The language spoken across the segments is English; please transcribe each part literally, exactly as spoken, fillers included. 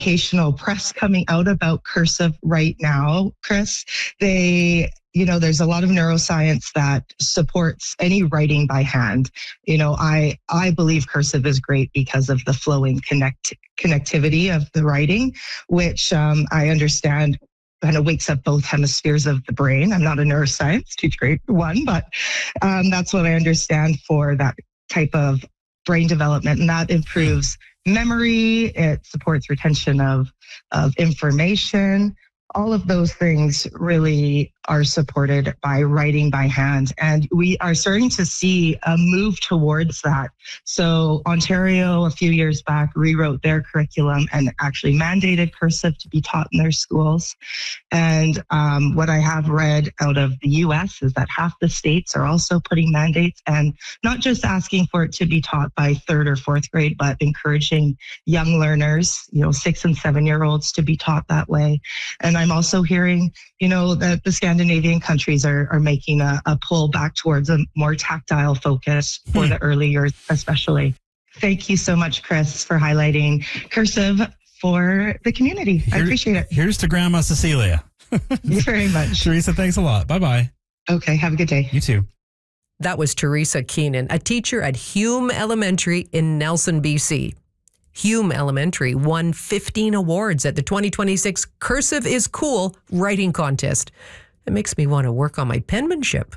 educational press coming out about cursive right now, Chris. They, you know, there's a lot of neuroscience that supports any writing by hand. You know, I I believe cursive is great because of the flowing connect connectivity of the writing, which um, I understand kind of wakes up both hemispheres of the brain. I'm not a neuroscience teacher, one, but um, that's what I understand for that type of brain development, and that improves memory. It supports retention of of information. All of those things really are supported by writing by hand. And we are starting to see a move towards that. So Ontario, a few years back, rewrote their curriculum and actually mandated cursive to be taught in their schools. And um, what I have read out of the U S is that half the states are also putting mandates and not just asking for it to be taught by third or fourth grade, but encouraging young learners, you know, six and seven year olds to be taught that way. And I'm also hearing, you know, that the Scandinavian countries are, are making a, a pull back towards a more tactile focus for hmm. the early years, especially. Thank you so much, Chris, for highlighting cursive for the community. Here, I appreciate it. Here's to Grandma Cecilia. Thank you very much. Teresa, thanks a lot. Bye-bye. Okay, have a good day. You too. That was Teresa Keenan, a teacher at Hume Elementary in Nelson, B C. Hume Elementary won fifteen awards at the twenty twenty-six Cursive is Cool writing contest. It makes me want to work on my penmanship.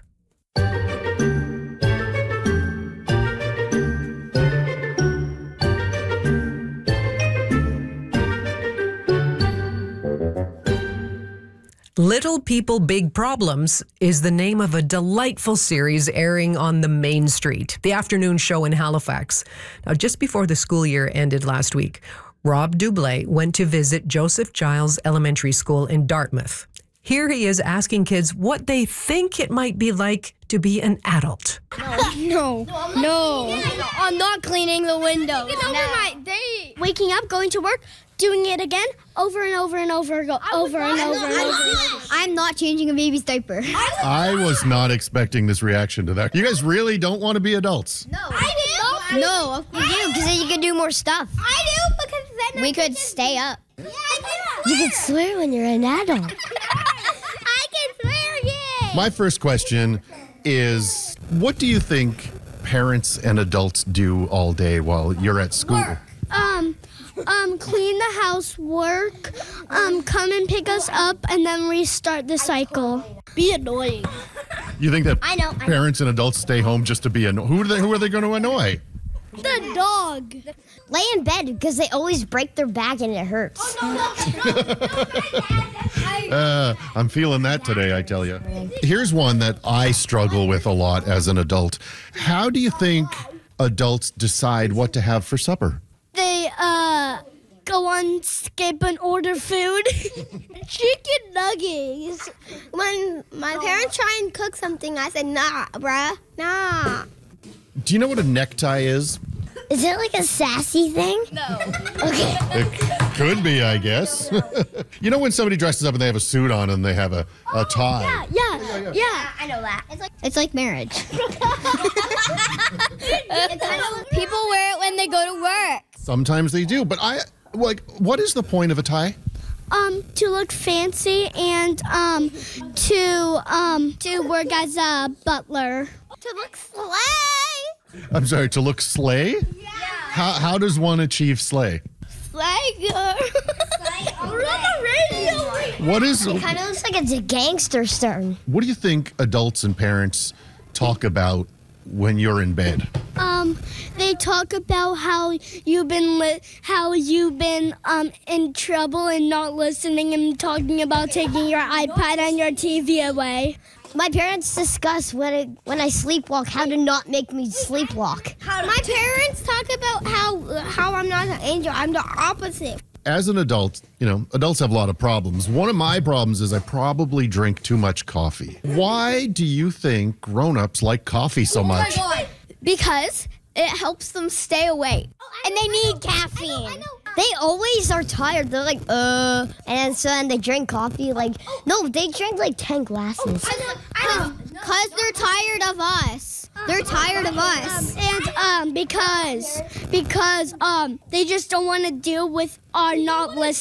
Little People, Big Problems is the name of a delightful series airing on the Main Street, the afternoon show in Halifax. Now, just before the school year ended last week, Rob Dublé went to visit Joseph Giles Elementary School in Dartmouth. Here he is asking kids what they think it might be like to be an adult. No, no, no. I'm not cleaning the windows. It's over my day. Waking up, going to work, doing it again, over and over and over, go, over and over and over. I'm not changing a baby's diaper. I was not expecting this reaction to that. You guys really don't want to be adults? No. I do. No, we do, because then you can do more stuff. I do, because then we could stay up. Yeah, I do. You can swear when you're an adult. I can swear, yeah. My first question is, what do you think parents and adults do all day while you're at school? Work. Um... Um, clean the house, work, um, come and pick us up, and then restart the cycle. Be annoying. You think that I know, I parents know. and adults stay home just to be annoying? Who are they, who are they going to annoy? The dog. Lay in bed because they always break their back and it hurts. Oh, no, no, no. uh, I'm feeling that today, I tell you. Here's one that I struggle with a lot as an adult. How do you think adults decide what to have for supper? They, uh, go on Skip and order food. Chicken nuggets. When my parents try and cook something, I said, nah, bruh, nah. Do you know what a necktie is? Is it like a sassy thing? No. Okay. It could be, I guess. You know when somebody dresses up and they have a suit on and they have a, a tie? Yeah, yeah, yeah, yeah. yeah. I know that. It's like, it's like marriage. It's kind of, people wear it when they go to work. Sometimes they do, but I, like, what is the point of a tie? Um, to look fancy and, um, to, um, to work as a butler. To look slay. I'm sorry, to look slay? Yeah. How, how does one achieve slay? Slay girl. We're on the radio. What is... It kind of looks like it's a gangster starting. What do you think adults and parents talk about when you're in bed? Um, they talk about how you've been li- how you've been um in trouble and not listening and talking about taking your iPad and your T V away. My parents discuss when it, when I sleepwalk how to not make me sleepwalk. My parents talk about how how I'm not an angel. I'm the opposite. As an adult, you know, adults have a lot of problems. One of my problems is I probably drink too much coffee. Why do you think grown-ups like coffee so much? Oh my God. Because it helps them stay awake. Oh, and they need caffeine. I know, I know. They always are tired. They're like, uh, and so then they drink coffee. Like, oh. no, they drink like ten glasses. Oh, I know, I know. Because no. they're tired of us. They're tired of us. And um, because, because um, they just don't want to deal with our not listening.